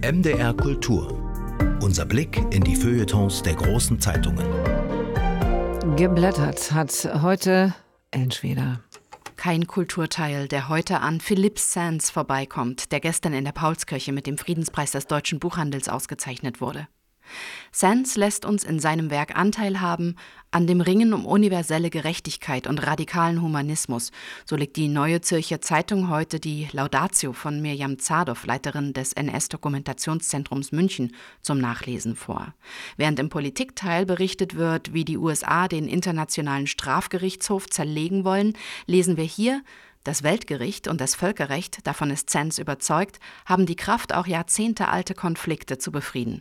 MDR Kultur. Unser Blick in die Feuilletons der großen Zeitungen. Geblättert hat heute Ellen Schweder. Kein Kulturteil, der heute an Philippe Sands vorbeikommt, der gestern in der Paulskirche mit dem Friedenspreis des deutschen Buchhandels ausgezeichnet wurde. Sands lässt uns in seinem Werk Anteil haben an dem Ringen um universelle Gerechtigkeit und radikalen Humanismus. So legt die Neue Zürcher Zeitung heute die Laudatio von Mirjam Zadow, Leiterin des NS-Dokumentationszentrums München, zum Nachlesen vor. Während im Politikteil berichtet wird, wie die USA den Internationalen Strafgerichtshof zerlegen wollen, lesen wir hier: Das Weltgericht und das Völkerrecht, davon ist Sands überzeugt, haben die Kraft, auch jahrzehntealte Konflikte zu befrieden.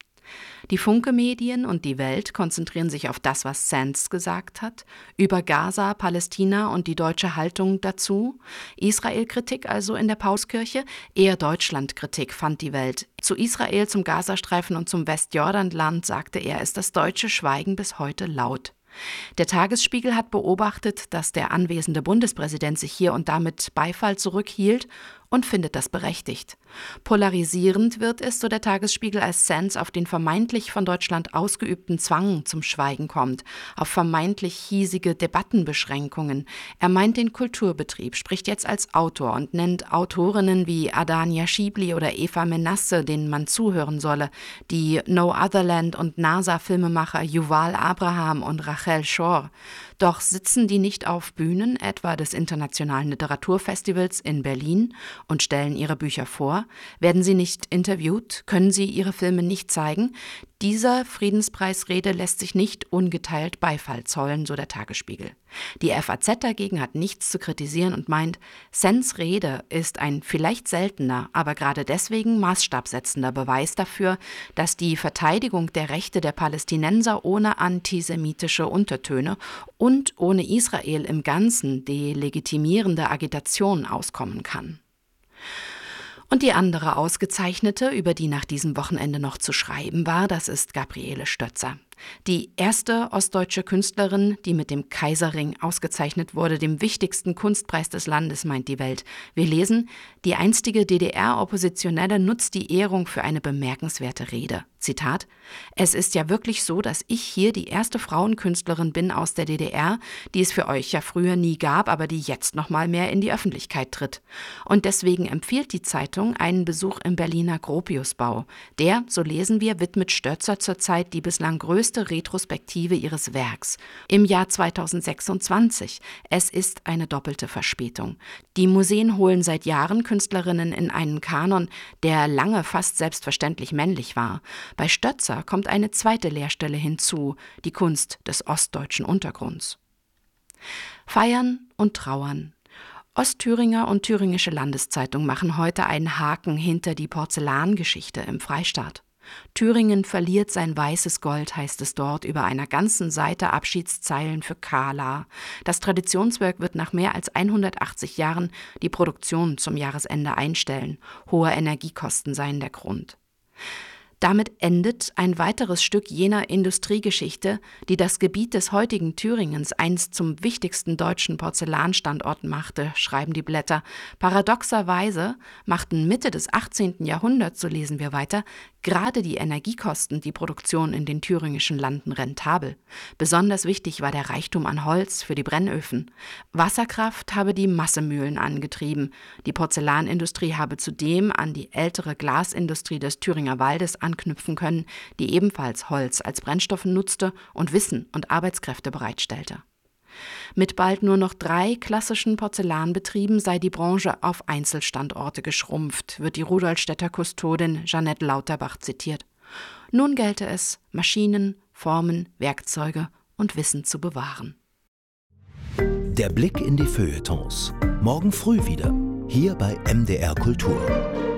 Die Funke-Medien und die Welt konzentrieren sich auf das, was Sands gesagt hat, über Gaza, Palästina und die deutsche Haltung dazu. Israel-Kritik also in der Paulskirche, eher Deutschland-Kritik fand die Welt. Zu Israel, zum Gazastreifen und zum Westjordanland, sagte er, ist das deutsche Schweigen bis heute laut. Der Tagesspiegel hat beobachtet, dass der anwesende Bundespräsident sich hier und da mit Beifall zurückhielt und findet das berechtigt. Polarisierend wird es, so der Tagesspiegel, als Sands auf den vermeintlich von Deutschland ausgeübten Zwang zum Schweigen kommt, auf vermeintlich hiesige Debattenbeschränkungen. Er meint den Kulturbetrieb, spricht jetzt als Autor und nennt Autorinnen wie Adania Schibli oder Eva Menasse, denen man zuhören solle, die No Otherland und NASA-Filmemacher Yuval Abraham und Rachel Shor. Doch sitzen die nicht auf Bühnen, etwa des Internationalen Literaturfestivals in Berlin, und stellen ihre Bücher vor? Werden sie nicht interviewt? Können sie ihre Filme nicht zeigen? Dieser Friedenspreisrede lässt sich nicht ungeteilt Beifall zollen, so der Tagesspiegel. Die FAZ dagegen hat nichts zu kritisieren und meint, Sands Rede ist ein vielleicht seltener, aber gerade deswegen maßstabsetzender Beweis dafür, dass die Verteidigung der Rechte der Palästinenser ohne antisemitische Untertöne und ohne Israel im Ganzen delegitimierende Agitation auskommen kann. Und die andere Ausgezeichnete, über die nach diesem Wochenende noch zu schreiben war, das ist Gabriele Stötzer. Die erste ostdeutsche Künstlerin, die mit dem Kaiserring ausgezeichnet wurde, dem wichtigsten Kunstpreis des Landes, meint die Welt. Wir lesen, die einstige DDR-Oppositionelle nutzt die Ehrung für eine bemerkenswerte Rede. Zitat: Es ist ja wirklich so, dass ich hier die erste Frauenkünstlerin bin aus der DDR, die es für euch ja früher nie gab, aber die jetzt noch mal mehr in die Öffentlichkeit tritt. Und deswegen empfiehlt die Zeitung einen Besuch im Berliner Gropiusbau. Der, so lesen wir, widmet Stötzer zurzeit die bislang größte Retrospektive ihres Werks. Im Jahr 2026. Es ist eine doppelte Verspätung. Die Museen holen seit Jahren Künstlerinnen in einen Kanon, der lange fast selbstverständlich männlich war. Bei Stötzer kommt eine zweite Lehrstelle hinzu, die Kunst des ostdeutschen Untergrunds. Feiern und trauern. Ostthüringer und Thüringische Landeszeitung machen heute einen Haken hinter die Porzellangeschichte im Freistaat. Thüringen verliert sein weißes Gold, heißt es dort, über einer ganzen Seite Abschiedszeilen für Kala. Das Traditionswerk wird nach mehr als 180 Jahren die Produktion zum Jahresende einstellen. Hohe Energiekosten seien der Grund. Damit endet ein weiteres Stück jener Industriegeschichte, die das Gebiet des heutigen Thüringens einst zum wichtigsten deutschen Porzellanstandort machte, schreiben die Blätter. Paradoxerweise machten Mitte des 18. Jahrhunderts, so lesen wir weiter, gerade die Energiekosten die Produktion in den thüringischen Landen rentabel. Besonders wichtig war der Reichtum an Holz für die Brennöfen. Wasserkraft habe die Massemühlen angetrieben. Die Porzellanindustrie habe zudem an die ältere Glasindustrie des Thüringer Waldes anknüpfen können, die ebenfalls Holz als Brennstoff nutzte und Wissen und Arbeitskräfte bereitstellte. Mit bald nur noch 3 klassischen Porzellanbetrieben sei die Branche auf Einzelstandorte geschrumpft, wird die Rudolstädter Kustodin Jeanette Lauterbach zitiert. Nun gelte es, Maschinen, Formen, Werkzeuge und Wissen zu bewahren. Der Blick in die Feuilletons. Morgen früh wieder, hier bei MDR Kultur.